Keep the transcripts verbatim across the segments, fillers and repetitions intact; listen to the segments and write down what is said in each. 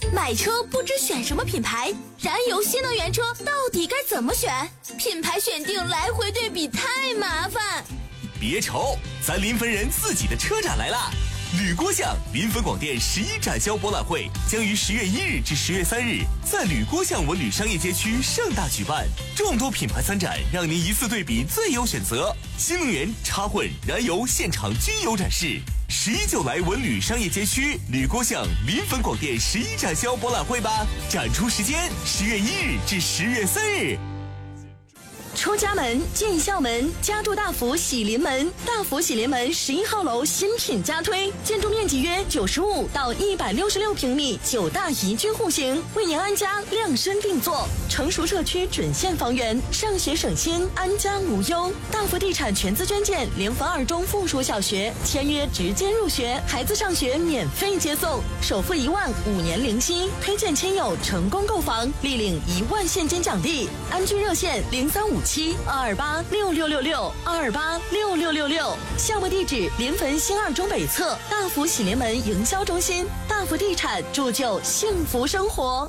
买车不知选什么品牌，燃油、新能源车到底该怎么选？品牌选定来回对比太麻烦。 别愁，咱临汾人自己的车展来啦！吕郭巷临汾广电十一展销博览会将于十月一日至十月三日在吕郭巷文旅商业街区盛大举办，众多品牌参展，让您一次对比最优选择。新能源、插混、燃油现场均有展示。十一就来文旅商业街区吕郭巷临汾广电十一展销博览会吧！展出时间十月一日至十月三日。 出家门，进校门，家住大福喜临门。大福喜临门十一号楼新品加推，建筑面积约九十五到一百六十六平米，九大宜居户型，为您安家量身定做。成熟社区准现房源，上学省心，安家无忧。大福地产全资捐建临汾二中附属小学，签约直接入学，孩子上学免费接送，首付一万，五年零息。推荐亲友成功购房，立领一万现金奖励。安居热线零三五七二二八六六六六二二八六六六六，项目地址临汾新二中北侧大福喜临门营销中心。大福地产铸就幸福生活。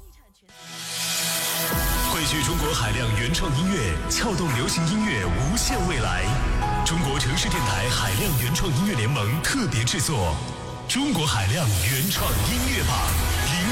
汇聚中国海量原创音乐，撬动流行音乐无限未来。中国城市电台海量原创音乐联盟特别制作《中国海量原创音乐榜》。